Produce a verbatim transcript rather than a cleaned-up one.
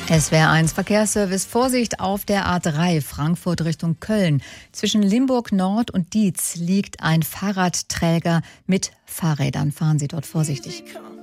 S W R eins Verkehrsservice. Vorsicht auf der A drei Frankfurt Richtung Köln. Zwischen Limburg Nord und Dietz liegt ein Fahrradträger mit Fahrrädern. Fahren Sie dort vorsichtig.